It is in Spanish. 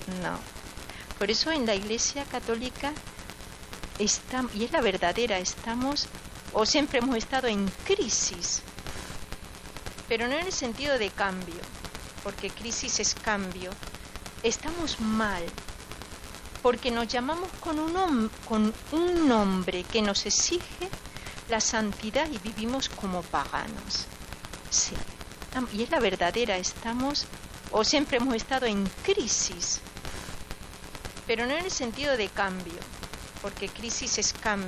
No. Por eso en la Iglesia Católica estamos, y es la verdadera, estamos o siempre hemos estado en crisis, pero no en el sentido de cambio, porque crisis es cambio. Estamos mal, porque nos llamamos con un nombre que nos exige la santidad y vivimos como paganos. Sí, y es la verdadera, estamos o siempre hemos estado en crisis, pero no en el sentido de cambio, porque crisis es cambio.